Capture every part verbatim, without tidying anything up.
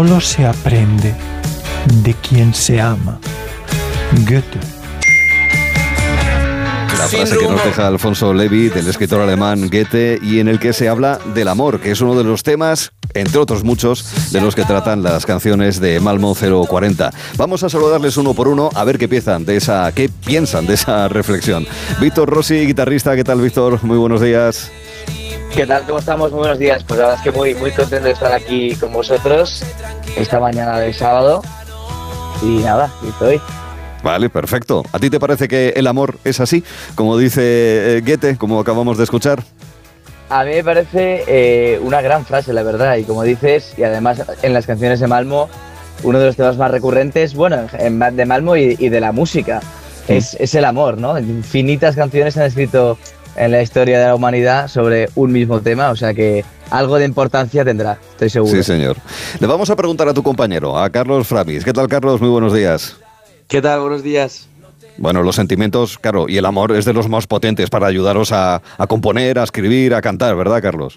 solo se aprende de quien se ama. Goethe. La frase que nos deja Alfonso Levi, del escritor alemán Goethe, y en el que se habla del amor, que es uno de los temas, entre otros muchos, de los que tratan las canciones de Malmo cero cuarenta. Vamos a saludarles uno por uno a ver qué piensan de esa, qué piensan de esa reflexión. Víctor Rossi, guitarrista, ¿qué tal, Víctor? Muy buenos días. ¿Qué tal? ¿Cómo estamos? Muy buenos días. Pues la verdad es que muy, muy contento de estar aquí con vosotros esta mañana de sábado. Y nada, aquí estoy. Vale, perfecto. ¿A ti te parece que el amor es así, como dice eh, Goethe, como acabamos de escuchar? A mí me parece eh, una gran frase, la verdad, y como dices, y además en las canciones de Malmo, uno de los temas más recurrentes, bueno, en, de Malmo y, y de la música, sí. es, es el amor, ¿no? Infinitas canciones se han escrito en la historia de la humanidad sobre un mismo tema, o sea que algo de importancia tendrá, estoy seguro. Sí, señor. Le vamos a preguntar a tu compañero, a Carlos Framis. ¿Qué tal, Carlos? Muy buenos días. ¿Qué tal? Buenos días. Bueno, los sentimientos, claro, y el amor es de los más potentes para ayudaros a, a componer, a escribir, a cantar, ¿verdad, Carlos?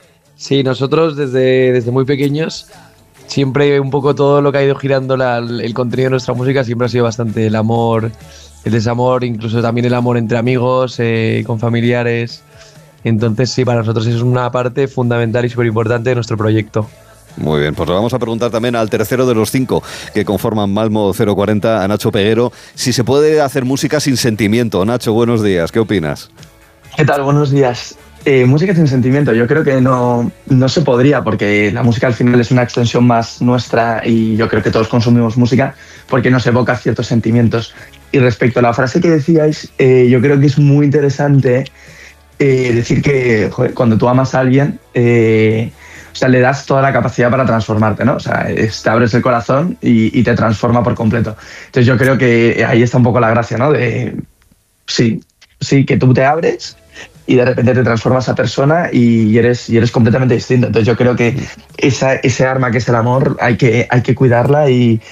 Sí, nosotros desde, desde muy pequeños, siempre un poco todo lo que ha ido girando la, el contenido de nuestra música siempre ha sido bastante el amor, el desamor, incluso también el amor entre amigos, eh, con familiares. Entonces sí, para nosotros es una parte fundamental y súper importante de nuestro proyecto. Muy bien, pues le vamos a preguntar también al tercero de los cinco que conforman Malmo cero cuarenta, a Nacho Peguero, si se puede hacer música sin sentimiento. Nacho, buenos días, ¿qué opinas? ¿Qué tal? Buenos días. Eh, música sin sentimiento, yo creo que no, no se podría, porque la música al final es una extensión más nuestra y yo creo que todos consumimos música porque nos evoca ciertos sentimientos. Y respecto a la frase que decíais, eh, yo creo que es muy interesante eh, decir que joder, cuando tú amas a alguien, eh, o sea, le das toda la capacidad para transformarte, ¿no? O sea, es, te abres el corazón y, y te transforma por completo. Entonces yo creo que ahí está un poco la gracia, ¿no? De, sí, sí, que tú te abres y de repente te transformas a persona y eres, y eres completamente distinto. Entonces yo creo que esa, ese arma que es el amor hay que, hay que cuidarla y,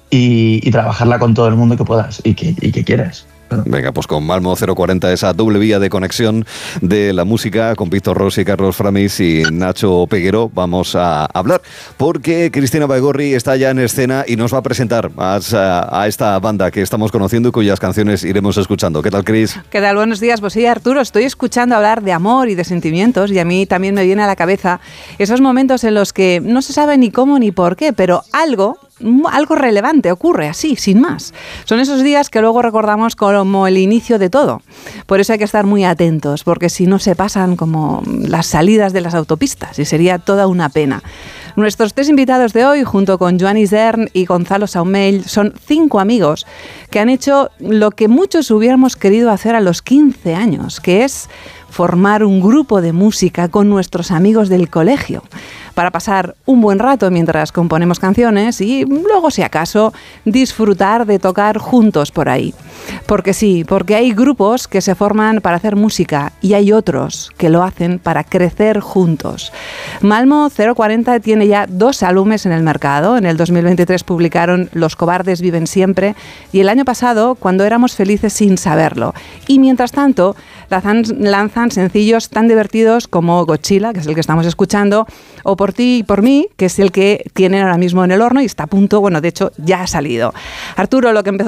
y, y trabajarla con todo el mundo que puedas y que, y que quieras. Venga, pues con Malmo cero cuarenta, esa doble vía de conexión de la música, con Víctor Rossi, Carlos Framis y Nacho Peguero, vamos a hablar, porque Cristina Baigorri está ya en escena y nos va a presentar a, a esta banda que estamos conociendo y cuyas canciones iremos escuchando. ¿Qué tal, Cris? ¿Qué tal? Buenos días. Pues sí, Arturo, estoy escuchando hablar de amor y de sentimientos y a mí también me viene a la cabeza esos momentos en los que no se sabe ni cómo ni por qué, pero algo... algo relevante ocurre así, sin más. Son esos días que luego recordamos como el inicio de todo. Por eso hay que estar muy atentos, porque si no se pasan como las salidas de las autopistas y sería toda una pena. Nuestros tres invitados de hoy, junto con Joan Isern y Gonzalo Saumell, son cinco amigos que han hecho lo que muchos hubiéramos querido hacer a los quince años, que es formar un grupo de música con nuestros amigos del colegio, para pasar un buen rato mientras componemos canciones y luego, si acaso, disfrutar de tocar juntos por ahí. Porque sí, porque hay grupos que se forman para hacer música y hay otros que lo hacen para crecer juntos. Malmo cero cuarenta tiene ya dos álbumes en el mercado. En el dos mil veintitrés publicaron Los cobardes viven siempre y el año pasado Cuando éramos felices sin saberlo. Y mientras tanto, lanzan sencillos tan divertidos como Godzilla, que es el que estamos escuchando, o Por ti y por mí, que es el que tienen ahora mismo en el horno y está a punto, bueno, de hecho ya ha salido. Arturo, lo que empezó